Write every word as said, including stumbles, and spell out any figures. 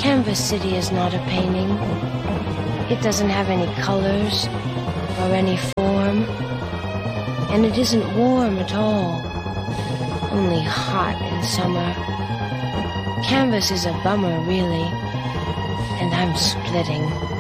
Canvas City is not a painting. It doesn't have any colors or any form, and it isn't warm at all, only hot in summer. Canvas is a bummer, really, and I'm splitting.